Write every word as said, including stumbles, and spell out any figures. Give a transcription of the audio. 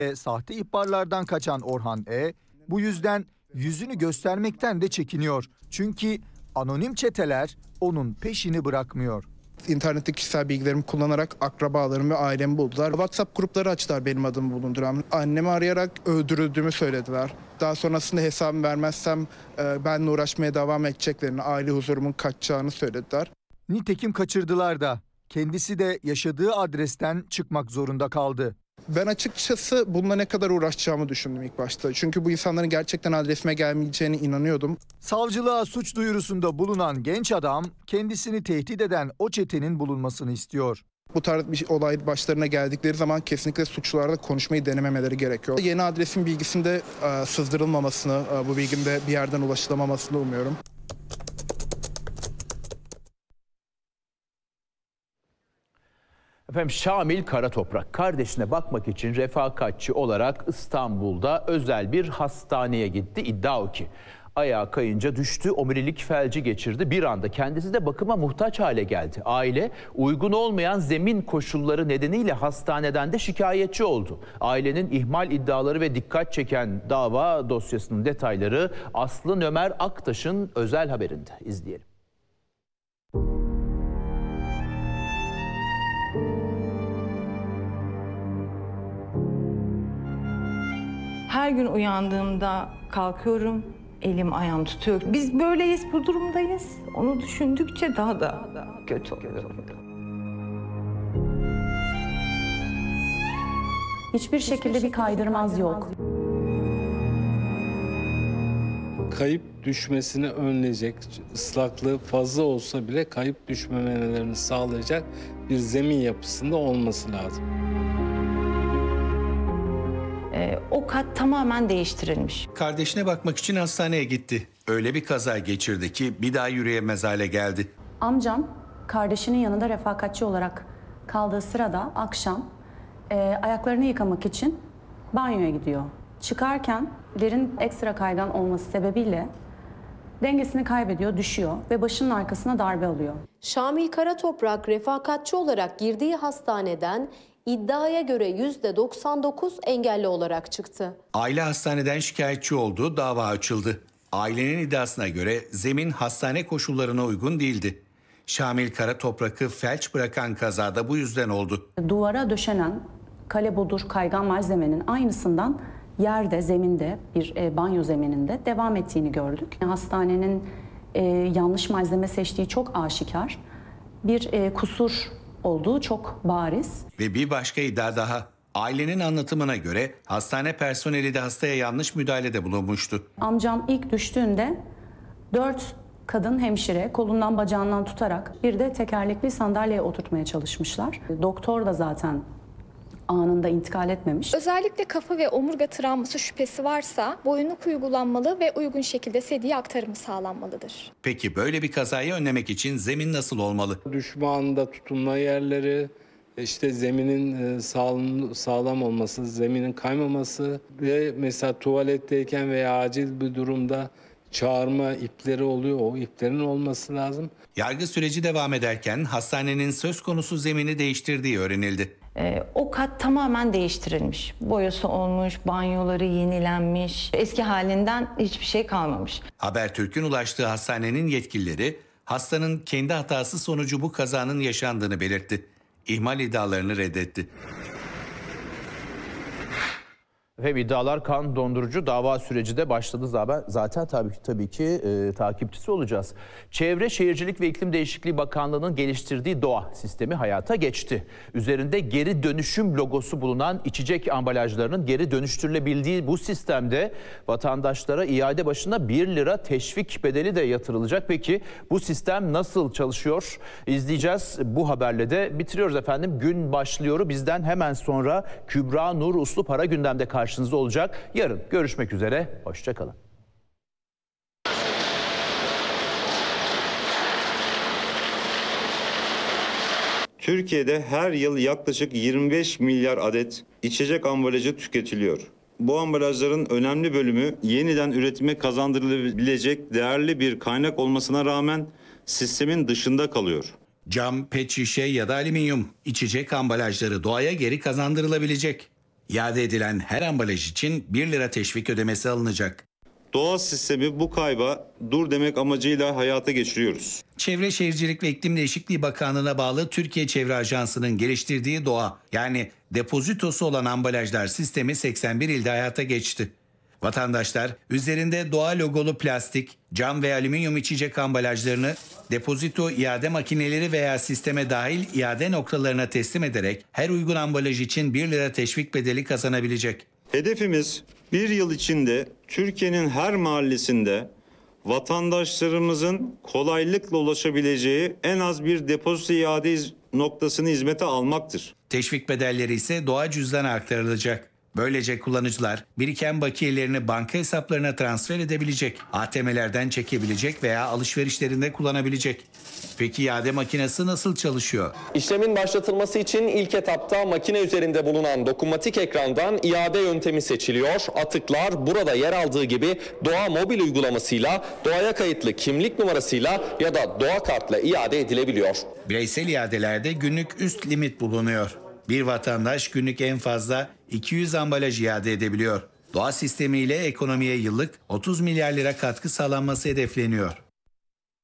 E, sahte ihbarlardan kaçan Orhan E, bu yüzden yüzünü göstermekten de çekiniyor. Çünkü anonim çeteler onun peşini bırakmıyor. İnternette kişisel bilgilerimi kullanarak akrabalarımı ve ailemi buldular. WhatsApp grupları açtılar benim adımı bulunduran. Annemi arayarak öldürüldüğümü söylediler. Daha sonrasında hesabımı vermezsem e, benimle uğraşmaya devam edeceklerini, aile huzurumun kaçacağını söylediler. Nitekim kaçırdılar da. Kendisi de yaşadığı adresten çıkmak zorunda kaldı. Ben açıkçası bununla ne kadar uğraşacağımı düşündüm ilk başta. Çünkü bu insanların gerçekten adresime gelmeyeceğine inanıyordum. Savcılığa suç duyurusunda bulunan genç adam kendisini tehdit eden o çetenin bulunmasını istiyor. Bu tarz bir olay başlarına geldikleri zaman kesinlikle suçlularla konuşmayı denememeleri gerekiyor. Yeni adresin bilgisinde e, sızdırılmamasını, e, bu bilgimde bir yerden ulaşılamamasını umuyorum. Efendim Şamil Karatoprak kardeşine bakmak için refakatçi olarak İstanbul'da özel bir hastaneye gitti. İddia o ki ayağa kayınca düştü, omurilik felci geçirdi. Bir anda kendisi de bakıma muhtaç hale geldi. Aile uygun olmayan zemin koşulları nedeniyle hastaneden de şikayetçi oldu. Ailenin ihmal iddiaları ve dikkat çeken dava dosyasının detayları Aslı Ömer Aktaş'ın özel haberinde. İzleyelim. Her gün uyandığımda kalkıyorum, elim ayağım tutuyor. Biz böyleyiz, bu durumdayız. Onu düşündükçe daha da kötü oluyor. Hiçbir şekilde bir kaydırmaz yok. Kayıp düşmesini önleyecek, ıslaklığı fazla olsa bile kayıp düşmemelerini sağlayacak bir zemin yapısında olması lazım. Ee, o kat tamamen değiştirilmiş. Kardeşine bakmak için hastaneye gitti. Öyle bir kaza geçirdi ki bir daha yürüyemez hale geldi. Amcam kardeşinin yanında refakatçi olarak kaldığı sırada akşam e, ayaklarını yıkamak için banyoya gidiyor. Çıkarken lerin ekstra kaygan olması sebebiyle dengesini kaybediyor, düşüyor ve başının arkasına darbe alıyor. Şamil Karatoprak refakatçi olarak girdiği hastaneden iddiaya göre yüzde doksan dokuz engelli olarak çıktı. Aile hastaneden şikayetçi oldu, dava açıldı. Ailenin iddiasına göre zemin hastane koşullarına uygun değildi. Şamil Karatoprak'ı felç bırakan kazada bu yüzden oldu. Duvara döşenen kale bodur kaygan malzemenin aynısından yerde, zeminde, bir e, banyo zemininde devam ettiğini gördük. Hastanenin e, yanlış malzeme seçtiği çok aşikar. Bir e, kusur olduğu çok bariz. Ve bir başka iddia daha. Ailenin anlatımına göre hastane personeli de hastaya yanlış müdahalede bulunmuştu. Amcam ilk düştüğünde dört kadın hemşire kolundan bacağından tutarak bir de tekerlekli sandalyeye oturtmaya çalışmışlar. Doktor da zaten anında intikal etmemiş. Özellikle kafa ve omurga travması şüphesi varsa boyunluk uygulanmalı ve uygun şekilde sediye aktarımı sağlanmalıdır. Peki böyle bir kazayı önlemek için zemin nasıl olmalı? Düşme anında tutunma yerleri, işte zeminin sağlam, sağlam olması, zeminin kaymaması ve mesela tuvaletteyken veya acil bir durumda çağırma ipleri oluyor. O iplerin olması lazım. Yargı süreci devam ederken hastanenin söz konusu zemini değiştirdiği öğrenildi. Ee, o kat tamamen değiştirilmiş. Boyası olmuş, banyoları yenilenmiş. Eski halinden hiçbir şey kalmamış. Habertürk'ün ulaştığı hastanenin yetkilileri hastanın kendi hatası sonucu bu kazanın yaşandığını belirtti. İhmal iddialarını reddetti. Ve iddialar kan dondurucu, dava süreci de başladı zaten. Zaten tabii ki tabii ki e, takipçisi olacağız. Çevre Şehircilik ve İklim Değişikliği Bakanlığı'nın geliştirdiği doğa sistemi hayata geçti. Üzerinde geri dönüşüm logosu bulunan içecek ambalajlarının geri dönüştürülebildiği bu sistemde vatandaşlara iade başına bir lira teşvik bedeli de yatırılacak. Peki bu sistem nasıl çalışıyor? İzleyeceğiz. Bu haberle de bitiriyoruz efendim. Gün başlıyor. Bizden hemen sonra Kübra Nur Uslu Para Gündem'de karşınızda olacak. Yarın görüşmek üzere. Hoşça kalın. Türkiye'de her yıl yaklaşık yirmi beş milyar adet içecek ambalajı tüketiliyor. Bu ambalajların önemli bölümü yeniden üretime kazandırılabilecek değerli bir kaynak olmasına rağmen sistemin dışında kalıyor. Cam, pet şişe ya da alüminyum içecek ambalajları doğaya geri kazandırılabilecek. İade edilen her ambalaj için bir lira teşvik ödemesi alınacak. Doğa sistemi bu kayba dur demek amacıyla hayata geçiriyoruz. Çevre Şehircilik ve İklim Değişikliği Bakanlığı'na bağlı Türkiye Çevre Ajansı'nın geliştirdiği doğa, yani depozitosu olan ambalajlar sistemi seksen bir ilde hayata geçti. Vatandaşlar üzerinde doğa logolu plastik, cam ve alüminyum içecek ambalajlarını depozito iade makineleri veya sisteme dahil iade noktalarına teslim ederek her uygun ambalaj için bir lira teşvik bedeli kazanabilecek. Hedefimiz bir yıl içinde Türkiye'nin her mahallesinde vatandaşlarımızın kolaylıkla ulaşabileceği en az bir depozito iade noktasını hizmete almaktır. Teşvik bedelleri ise doğa cüzdanına aktarılacak. Böylece kullanıcılar biriken bakiyelerini banka hesaplarına transfer edebilecek, A T M'lerden çekebilecek veya alışverişlerinde kullanabilecek. Peki iade makinesi nasıl çalışıyor? İşlemin başlatılması için ilk etapta makine üzerinde bulunan dokunmatik ekrandan iade yöntemi seçiliyor. Atıklar burada yer aldığı gibi Doğa mobil uygulamasıyla, doğaya kayıtlı kimlik numarasıyla ya da Doğa kartla iade edilebiliyor. Bireysel iadelerde günlük üst limit bulunuyor. Bir vatandaş günlük en fazla iki yüz ambalaj iade edebiliyor. Doğa sistemiyle ekonomiye yıllık otuz milyar lira katkı sağlanması hedefleniyor.